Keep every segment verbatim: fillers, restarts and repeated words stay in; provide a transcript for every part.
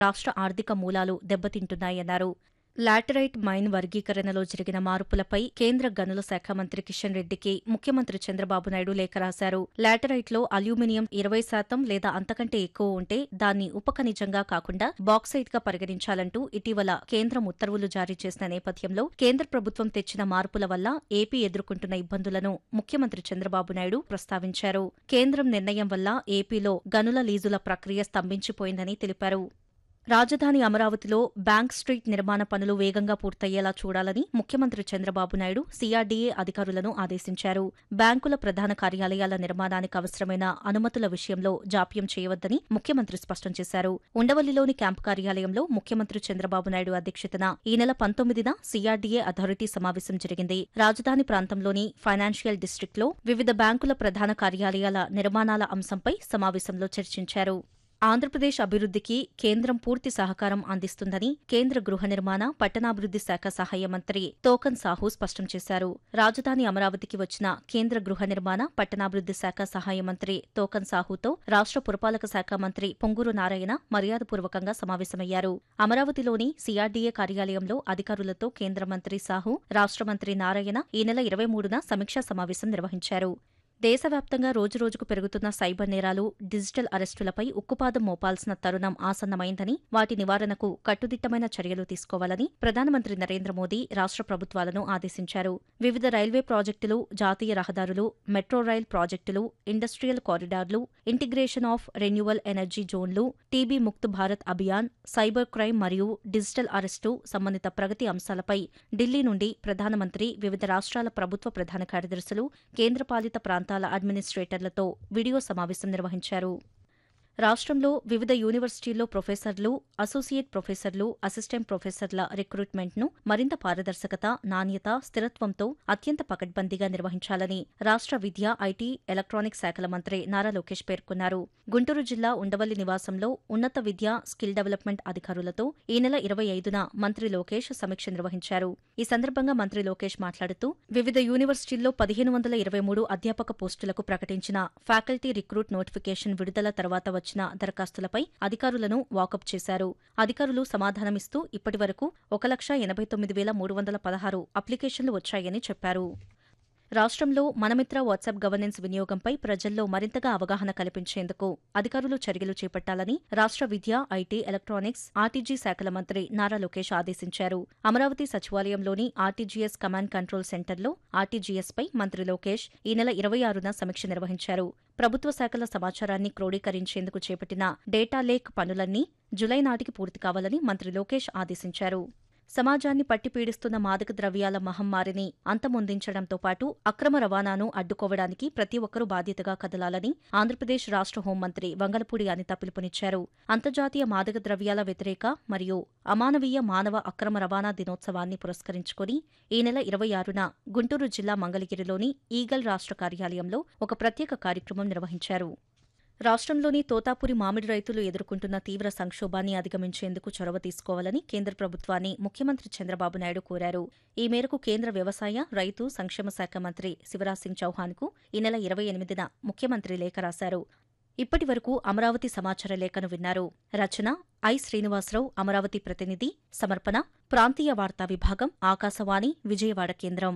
రాష్ట్ర ఆర్థిక మూలాలు దెబ్బతింటున్నాయన్నారు. లాటరైట్ మైన్ వర్గీకరణలో జరిగిన మార్పులపై కేంద్ర గనుల శాఖ మంత్రి కిషన్ రెడ్డికి ముఖ్యమంత్రి చంద్రబాబు నాయుడు లేఖ రాశారు. లాటరైట్లో అల్యూమినియం ఇరవై శాతం లేదా అంతకంటే ఎక్కువ ఉంటే దాన్ని ఉపఖనిజంగా కాకుండా బాక్సైట్గా పరిగణించాలంటూ ఇటీవల కేంద్రం ఉత్తర్వులు జారీ చేసిన నేపథ్యంలో కేంద్ర ప్రభుత్వం తెచ్చిన మార్పుల వల్ల ఏపీ ఎదుర్కొంటున్న ఇబ్బందులను ముఖ్యమంత్రి చంద్రబాబు నాయుడు ప్రస్తావించారు. కేంద్రం నిర్ణయం వల్ల ఏపీలో గనుల లీజుల ప్రక్రియ స్తంభించిపోయిందని తెలిపారు. రాజధాని అమరావతిలో బ్యాంక్ స్ట్రీట్ నిర్మాణ పనులు వేగంగా పూర్తయ్యేలా చూడాలని ముఖ్యమంత్రి చంద్రబాబు నాయుడు సీఆర్డీఏ అధికారులను ఆదేశించారు. బ్యాంకుల ప్రధాన కార్యాలయాల నిర్మాణానికి అవసరమైన అనుమతుల విషయంలో జాప్యం చేయవద్దని ముఖ్యమంత్రి స్పష్టం చేశారు. ఉండవల్లిలోని క్యాంపు కార్యాలయంలో ముఖ్యమంత్రి చంద్రబాబు నాయుడు అధ్యక్షతన ఈ నెల పంతొమ్మిదిన సీఆర్డీఏ అథారిటీ సమావేశం జరిగింది. రాజధాని ప్రాంతంలోని ఫైనాన్షియల్ డిస్టిక్ట్లో వివిధ బ్యాంకుల ప్రధాన కార్యాలయాల నిర్మాణాల అంశంపై సమావేశంలో చర్చించారు. ఆంధ్రప్రదేశ్ అభివృద్ధికి కేంద్రం పూర్తి సహకారం అందిస్తుందని కేంద్ర గృహ నిర్మాణ, పట్టణాభివృద్ధి శాఖ సహాయ మంత్రి తోకన్ సాహు స్పష్టం చేశారు. రాజధాని అమరావతికి వచ్చిన కేంద్ర గృహ నిర్మాణ, పట్టణాభివృద్ధి శాఖ సహాయ మంత్రి తోకన్ సాహుతో రాష్ట్ర పురపాలక శాఖ మంత్రి పొంగూరు నారాయణ మర్యాదపూర్వకంగా సమావేశమయ్యారు. అమరావతిలోని సీఆర్డీఏ కార్యాలయంలో అధికారులతో కేంద్ర మంత్రి సాహు, రాష్ట్ర మంత్రి నారాయణ ఈ నెల ఇరవై మూడున సమీక్షా సమావేశం నిర్వహించారు. దేశవ్యాప్తంగా రోజురోజుకు పెరుగుతున్న సైబర్ నేరాలు, డిజిటల్ అరెస్టులపై ఉక్కుపాదం మోపాల్సిన తరుణం ఆసన్నమైందని, వాటి నివారణకు కట్టుదిట్టమైన చర్యలు తీసుకోవాలని ప్రధానమంత్రి నరేంద్ర మోదీ రాష్ట్ర ప్రభుత్వాలను ఆదేశించారు. వివిధ రైల్వే ప్రాజెక్టులు, జాతీయ రహదారులు, మెట్రో రైల్ ప్రాజెక్టులు, industrial కారిడార్లు, integration of renewal energy జోన్లు, TB Mukt Bharat Abhiyan, cyber crime మరియు డిజిటల్ అరెస్టు సంబంధిత ప్రగతి అంశాలపై ఢిల్లీ నుండి ప్రధానమంత్రి వివిధ రాష్ట్రాల ప్రభుత్వ ప్రధాన కార్యదర్శులు, కేంద్రపాలిత ప్రాంత అడ్మినిస్ట్రేటర్లతో వీడియో సమావేశం నిర్వహించారు. రాష్ట్రంలో వివిధ యూనివర్సిటీల్లో ప్రొఫెసర్లు, అసోసియేట్ ప్రొఫెసర్లు, అసిస్టెంట్ ప్రొఫెసర్ల రిక్రూట్మెంట్ను మరింత పారదర్శకత, నాణ్యత, స్థిరత్వంతో అత్యంత పకడ్బందీగా నిర్వహించాలని రాష్ట్ర విద్య, ఐటీ, ఎలక్ట్రానిక్స్ శాఖల మంత్రి నారా లోకేష్ పేర్కొన్నారు. గుంటూరు జిల్లా ఉండవల్లి నివాసంలో ఉన్నత విద్య, స్కిల్ డెవలప్మెంట్ అధికారులతో ఈ నెల ఇరవై ఐదున మంత్రి లోకేష్ సమీక్ష నిర్వహించారు. ఈ సందర్భంగా మంత్రి లోకేష్ మాట్లాడుతూ వివిధ యూనివర్సిటీల్లో పదిహేను వందల ఇరవై మూడు అధ్యాపక పోస్టులకు ప్రకటించిన ఫ్యాకల్టీ రిక్రూట్ నోటిఫికేషన్ విడుదల తర్వాత వచ్చిన దరఖాస్తులపై అధికారులను వాకప్ చేశారు. అధికారులు సమాధానమిస్తూ ఇప్పటివరకు ఒక లక్ష ఎనభై తొమ్మిది వేల మూడు వందల పదహారు అప్లికేషన్లు వచ్చాయని చెప్పారు. రాష్ట్రంలో మనమిత్ర వాట్సాప్ గవర్నెన్స్ వినియోగంపై ప్రజల్లో మరింతగా అవగాహన కల్పించేందుకు అధికారులు చర్యలు చేపట్టాలని రాష్ట్ర విద్య, ఐటీ, ఎలక్ట్రానిక్స్, ఆర్టీజీ శాఖల మంత్రి నారా లోకేష్ ఆదేశించారు. అమరావతి సచివాలయంలోని ఆర్టీజీఎస్ కమాండ్ కంట్రోల్ సెంటర్లో ఆర్టీజీఎస్పై మంత్రి లోకేష్ ఈ నెల ఇరవై ఆరున సమీక్ష నిర్వహించారు. ప్రభుత్వ శాఖల సమాచారాన్ని క్రోడీకరించేందుకు చేపట్టిన డేటా లేక్ పనులన్నీ జులై నాటికి పూర్తి కావాలని మంత్రి లోకేష్ ఆదేశించారు. సమాజాన్ని పట్టిపీడిస్తున్న మాదక ద్రవ్యాల మహమ్మారిని అంతమొందించడంతో పాటు అక్రమ రవాణాను అడ్డుకోవడానికి ప్రతి ఒక్కరూ బాధ్యతగా కదలాలని ఆంధ్రప్రదేశ్ రాష్ట్ర హోంమంత్రి వంగలపూడి అనిత పిలుపునిచ్చారు. అంతర్జాతీయ మాదక ద్రవ్యాల వ్యతిరేక మరియు అమానవీయ మానవ అక్రమ రవాణా దినోత్సవాన్ని పురస్కరించుకుని ఈ నెల ఇరవై ఆరున గుంటూరు జిల్లా మంగళగిరిలోని ఈగల్ రాష్ట్ర కార్యాలయంలో ఒక ప్రత్యేక కార్యక్రమం నిర్వహించారు. రాష్ట్రంలోని తోతాపురి మామిడి రైతులు ఎదుర్కొంటున్న తీవ్ర సంక్షోభాన్ని అధిగమించేందుకు చొరవ తీసుకోవాలని కేంద్ర ప్రభుత్వాన్ని ముఖ్యమంత్రి చంద్రబాబు నాయుడు కోరారు. ఈ మేరకు కేంద్ర వ్యవసాయ, రైతు సంక్షేమ శాఖ మంత్రి శివరాజ్ సింగ్ చౌహాన్కు ఈ నెల ఇరవై ఎనిమిదిన ముఖ్యమంత్రి లేఖ రాశారు. ఇప్పటి వరకు అమరావతి సమాచార లేఖను విన్నారు. రచన ఐ శ్రీనివాసరావు, అమరావతి ప్రతినిధి. సమర్పణ ప్రాంతీయ వార్తా విభాగం, ఆకాశవాణి విజయవాడ కేంద్రం.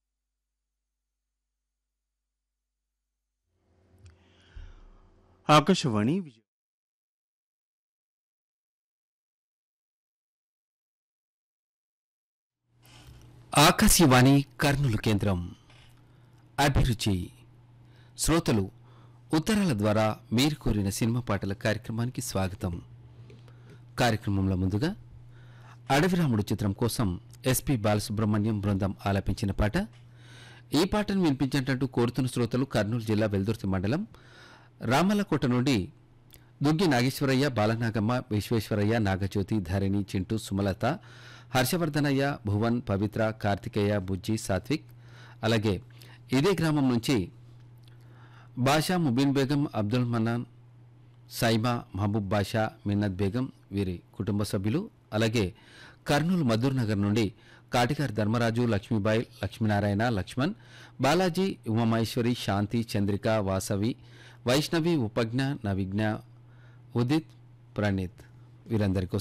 ఆకాశవాణి ఆకాశవాణి కర్నూలు కేంద్రం. అభిరుచి శ్రోతలు ఉత్తరాల ద్వారా మీరు కోరిన సినిమా పాటల కార్యక్రమానికి స్వాగతం. కార్యక్రమంలో ముందుగా అడవిరాముడు చిత్రం కోసం ఎస్పి బాలసుబ్రహ్మణ్యం బృందం ఆలపించిన పాట. ఈ పాటను వినిపించేటట్టు కోరుతున్న శ్రోతలు కర్నూలు జిల్లా వెల్దుర్తి మండలం రామలకోట నుండి దుగ్గి నాగేశ్వరయ్య, బాలనాగమ్మ, విశ్వేశ్వరయ్య, నాగజ్యోతి, ధరణి, చింటూ, సుమలత, హర్షవర్ధనయ్య, భువన్, పవిత్ర, కార్తికేయ, బుజ్జి, సాత్విక్. అలాగే ఇదే గ్రామం నుంచి బాషా, ముబీన్ బేగం, అబ్దుల్ మన్నాన్, సైమా, మహబూబ్ బాషా, మిన్నత్ బేగం వీరి కుటుంబ సభ్యులు. అలాగే కర్నూలు మధుర్ నగర్ నుండి కాటికార్ ధర్మరాజు, లక్ష్మీబాయి, లక్ష్మీనారాయణ, లక్ష్మణ్, బాలాజీ, ఉమామహేశ్వరి, శాంతి, చంద్రిక, వాసవి, వైష్ణవి, ఉపజ్ఞ, నవిజ్ఞ, ఉదిత్, ప్రణీత్ వీరందరి కోసం